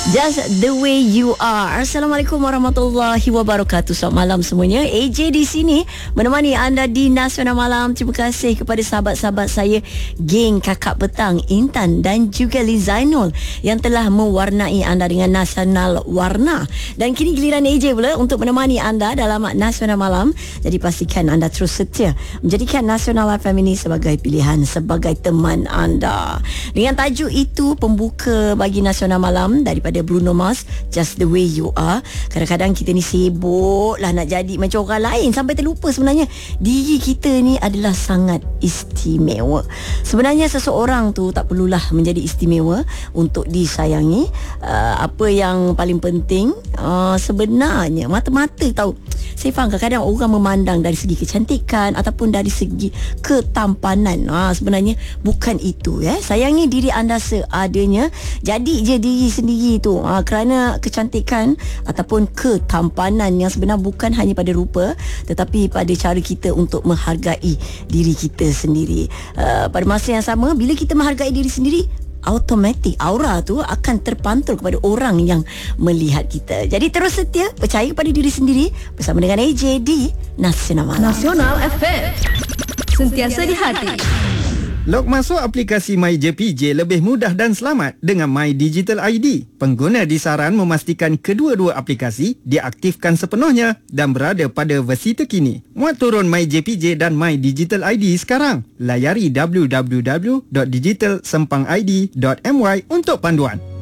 Just the way you are. Assalamualaikum warahmatullahi wabarakatuh. Selamat malam semuanya. AJ di sini menemani anda di Nasional Malam. Terima kasih kepada sahabat-sahabat saya, geng Kakak Petang, Intan dan juga Lizainul yang telah mewarnai anda dengan Nasional Warna. Dan kini giliran AJ pula untuk menemani anda dalam Nasional Malam. Jadi pastikan anda terus setia menjadikan Nasional FM ini sebagai pilihan, sebagai teman anda. Dengan tajuk itu, pembuka bagi Nasional Malam daripada Bruno Mars, Just the Way You Are. Kadang-kadang kita ni sibuk lah nak jadi macam orang lain sampai terlupa sebenarnya diri kita ni adalah sangat istimewa. Sebenarnya seseorang tu tak perlulah menjadi istimewa untuk disayangi. Apa yang paling penting sebenarnya mata-mata tahu. Saya faham kadang-kadang orang memandang dari segi kecantikan ataupun dari segi ketampanan. Sebenarnya bukan itu ya. Sayangi diri anda seadanya. Jadi je diri sendiri tu. Kerana kecantikan ataupun ketampanan yang sebenar bukan hanya pada rupa, tetapi pada cara kita untuk menghargai diri kita sendiri. Pada masa yang sama, bila kita menghargai diri sendiri, automatik aura tu akan terpantul kepada orang yang melihat kita. Jadi terus setia, percaya kepada diri sendiri bersama dengan AJ di Nasional Malam. Nasional FM, sentiasa di hati. Log masuk aplikasi MyJPJ lebih mudah dan selamat dengan My Digital ID. Pengguna disaran memastikan kedua-dua aplikasi diaktifkan sepenuhnya dan berada pada versi terkini. Muat turun MyJPJ dan My Digital ID sekarang. Layari www.digital-id.my untuk panduan.